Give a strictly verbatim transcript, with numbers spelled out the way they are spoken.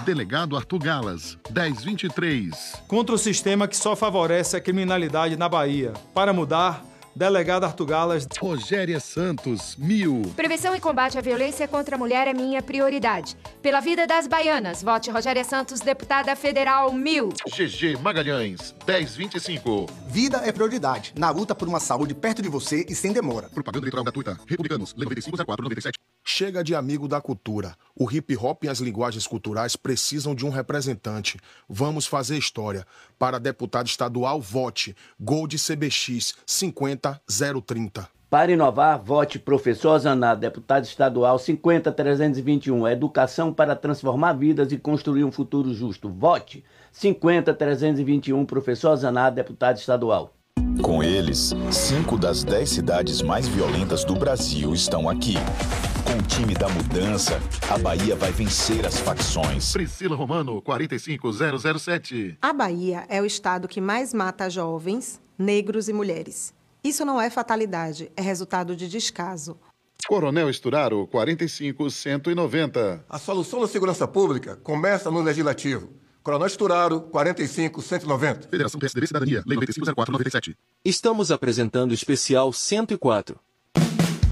Delegado Arthur Galas, dez vinte e três. Contra o sistema que só favorece a criminalidade na Bahia. Para mudar, Delegado Arthur Galas. Rogéria Santos, mil. Prevenção e combate à violência contra a mulher é minha prioridade. Pela vida das baianas, vote Rogéria Santos, deputada federal, mil. G G Magalhães, dez vinte e cinco. Vida é prioridade, na luta por uma saúde perto de você e sem demora. Propaganda eleitoral gratuita. Republicanos, Lei noventa e cinco zero quatro noventa e sete. Chega de amigo da cultura. O hip hop e as linguagens culturais precisam de um representante. Vamos fazer história. Para deputado estadual, vote Gold C B X cinquenta zero trinta. Para inovar, vote Professor Zaná, deputado estadual cinquenta trezentos e vinte e um. Educação para transformar vidas e construir um futuro justo. Vote cinquenta trezentos e vinte e um, Professor Zaná, deputado estadual. Com eles, cinco das dez cidades mais violentas do Brasil estão aqui. Com o time da mudança, a Bahia vai vencer as facções. Priscila Romano, quarenta e cinco zero zero sete. A Bahia é o estado que mais mata jovens, negros e mulheres. Isso não é fatalidade, é resultado de descaso. Coronel Esturaro, quarenta e cinco cento e noventa. A solução da segurança pública começa no Legislativo. Coronel Esturaro, quarenta e cinco cento e noventa. Federação P S D B Cidadania, Lei noventa e cinco zero quatro noventa e sete. Estamos apresentando o especial cento e quatro.